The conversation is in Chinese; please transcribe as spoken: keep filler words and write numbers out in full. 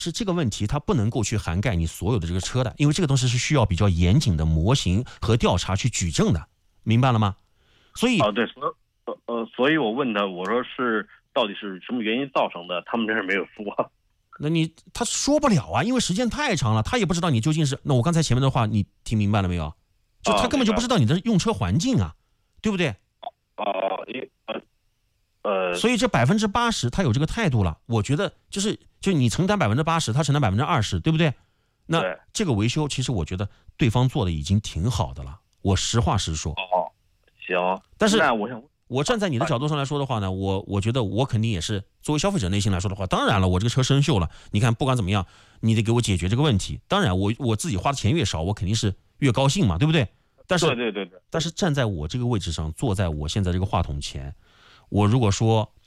是这个问题它不能够去涵盖你所有的这个车的，因为这个东西是需要比较严谨的模型和调查去举证的，明白了吗？所以哦对，所呃呃，所以我问他，我说是到底是什么原因造成的？他们这是没有说。 那你他说不了啊，因为时间太长了，他也不知道你究竟是。那我刚才前面的话你听明白了没有？就他根本就不知道你的用车环境啊，对不对？ 哦，呃呃， 所以这百分之八十他有这个态度了，我觉得就是就你承担百分之八十，他承担百分之二十，对不对？那这个维修其实我觉得对方做的已经挺好的了，我实话实说。 哦，行。 但是那我想， 我站在你的角度上来说的话呢，我我觉得我肯定也是作为消费者内心来说的话，当然了，我这个车生锈了，你看不管怎么样，你得给我解决这个问题。当然我我自己花的钱越少，我肯定是越高兴嘛，对不对？但是对对对对， 但是站在我这个位置上，坐在我现在这个话筒前，我如果说